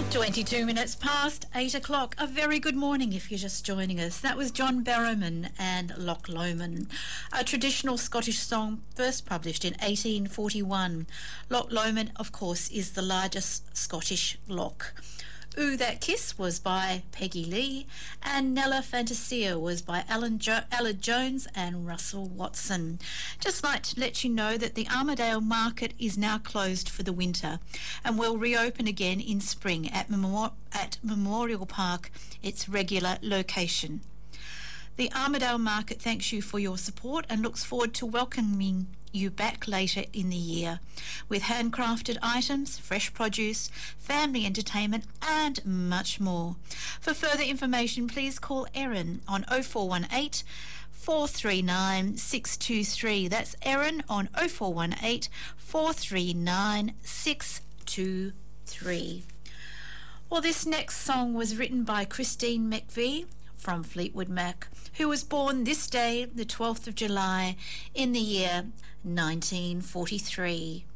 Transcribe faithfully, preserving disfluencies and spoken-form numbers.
twenty-two minutes past eight o'clock. A very good morning if you're just joining us. That was John Barrowman and Loch Lomond, a traditional Scottish song first published in eighteen forty-one. Loch Lomond, of course, is the largest Scottish loch. Ooh, That Kiss was by Peggy Lee, and Nella Fantasia was by Alan jo- Ella Jones and Russell Watson. Just like to let you know that the Armadale Market is now closed for the winter and will reopen again in spring at, Memor- at Memorial Park, its regular location. The Armadale Market thanks you for your support and looks forward to welcoming you back later in the year with handcrafted items, fresh produce, family entertainment and much more. For further information, please call Erin on oh four one eight, four three nine, six two three. That's Erin on oh four one eight, four three nine, six two three. Well, this next song was written by Christine McVie from Fleetwood Mac, who was born this day, the twelfth of July, in the year nineteen forty-three.